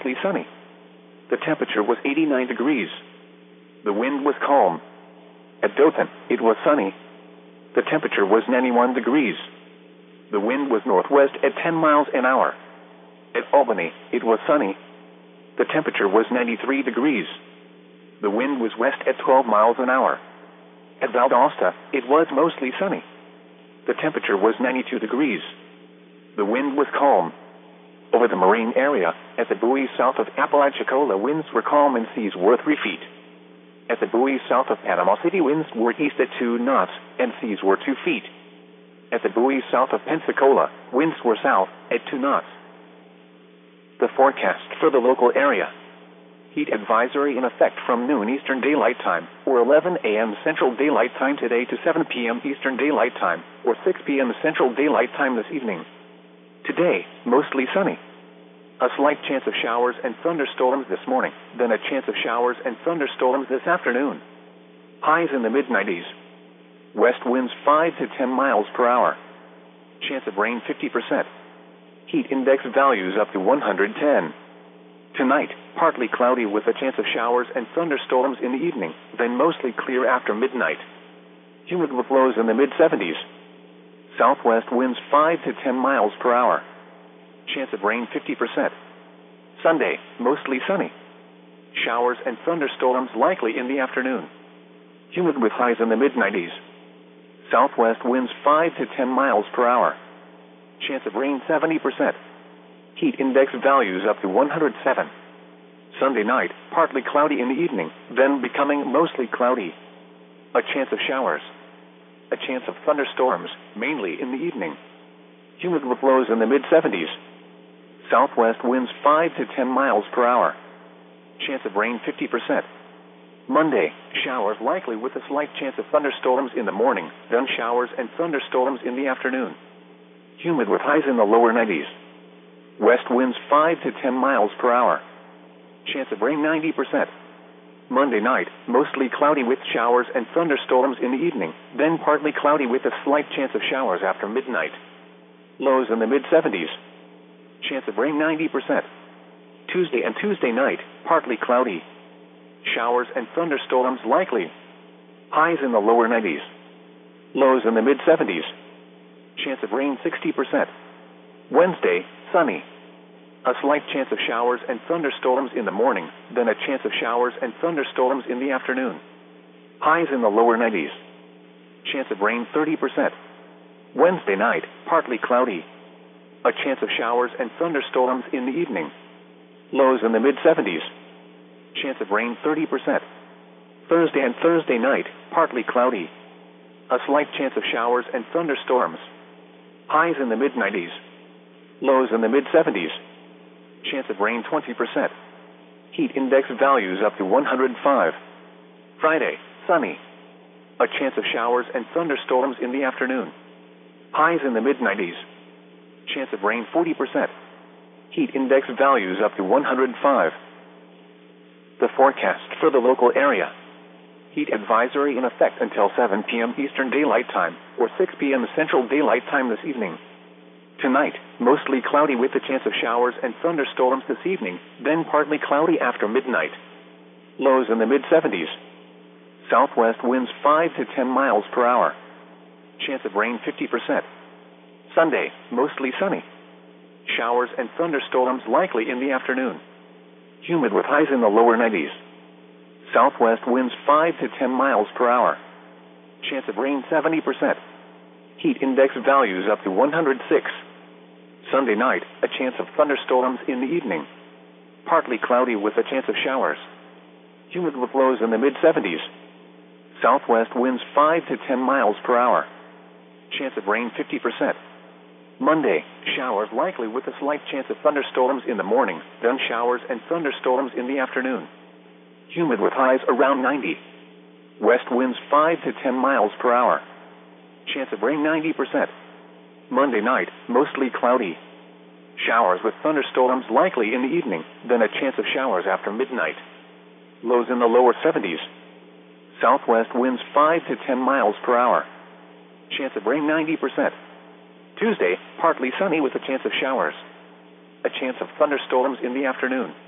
mostly sunny. The temperature was 89 degrees. The wind was calm. At Dothan, it was sunny. The temperature was 91 degrees. The wind was northwest at 10 miles an hour. At Albany, it was sunny. The temperature was 93 degrees. The wind was west at 12 miles an hour. At Valdosta, it was mostly sunny. The temperature was 92 degrees. The wind was calm. Over the marine area, at the buoys south of Apalachicola, winds were calm and seas were 3 feet. At the buoys south of Panama City, winds were east at 2 knots and seas were 2 feet. At the buoys south of Pensacola, winds were south at 2 knots. The forecast for the local area. Heat advisory in effect from noon Eastern Daylight Time, or 11 a.m. Central Daylight Time today to 7 p.m. Eastern Daylight Time, or 6 p.m. Central Daylight Time this evening. Today, mostly sunny. A slight chance of showers and thunderstorms this morning, then a chance of showers and thunderstorms this afternoon. Highs in the mid-90s. West winds 5 to 10 miles per hour. Chance of rain 50%. Heat index values up to 110. Tonight, partly cloudy with a chance of showers and thunderstorms in the evening, then mostly clear after midnight. Humid with lows in the mid-70s. Southwest winds 5 to 10 miles per hour. Chance of rain 50%. Sunday, mostly sunny. Showers and thunderstorms likely in the afternoon. Humid with highs in the mid-90s. Southwest winds 5 to 10 miles per hour. Chance of rain 70%. Heat index values up to 107. Sunday night, partly cloudy in the evening, then becoming mostly cloudy. A chance of showers. A chance of thunderstorms, mainly in the evening. Humid with lows in the mid-70s. Southwest winds 5 to 10 miles per hour. Chance of rain 50%. Monday, showers likely with a slight chance of thunderstorms in the morning, then showers and thunderstorms in the afternoon. Humid with highs in the lower 90s. West winds 5 to 10 miles per hour. Chance of rain 90%. Monday night, mostly cloudy with showers and thunderstorms in the evening, then partly cloudy with a slight chance of showers after midnight. Lows in the mid-70s. Chance of rain 90%. Tuesday and Tuesday night, partly cloudy. Showers and thunderstorms likely. Highs in the lower 90s. Lows in the mid-70s. Chance of rain 60%. Wednesday, sunny. A slight chance of showers and thunderstorms in the morning, then a chance of showers and thunderstorms in the afternoon. Highs in the lower 90s. Chance of rain 30%. Wednesday night, partly cloudy. A chance of showers and thunderstorms in the evening. Lows in the mid-70s. Chance of rain 30%. Thursday and Thursday night, partly cloudy. A slight chance of showers and thunderstorms. Highs in the mid-90s. Lows in the mid-70s. Chance of rain 20%. Heat index values up to 105. Friday, sunny. A chance of showers and thunderstorms in the afternoon. Highs in the mid-90s. Chance of rain 40%. Heat index values up to 105. The forecast for the local area. Heat advisory in effect until 7 p.m. Eastern Daylight Time, or 6 p.m. Central Daylight Time this evening. Tonight, mostly cloudy with a chance of showers and thunderstorms this evening, then partly cloudy after midnight. Lows in the mid-70s. Southwest winds 5 to 10 miles per hour. Chance of rain 50%. Sunday, mostly sunny. Showers and thunderstorms likely in the afternoon. Humid with highs in the lower 90s. Southwest winds 5 to 10 miles per hour. Chance of rain 70%. Heat index values up to 106. Sunday night, a chance of thunderstorms in the evening. Partly cloudy with a chance of showers. Humid with lows in the mid-70s. Southwest winds 5 to 10 miles per hour. Chance of rain 50%. Monday, showers likely with a slight chance of thunderstorms in the morning, then showers and thunderstorms in the afternoon. Humid with highs around 90. West winds 5 to 10 miles per hour. Chance of rain 90%. Monday night, mostly cloudy. Showers with thunderstorms likely in the evening, then a chance of showers after midnight. Lows in the lower 70s. Southwest winds 5 to 10 miles per hour. Chance of rain 90%. Tuesday, partly sunny with a chance of showers. A chance of thunderstorms in the afternoon.